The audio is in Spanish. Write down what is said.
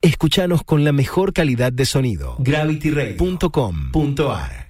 Escúchanos con la mejor calidad de sonido. GravityRadio.com.ar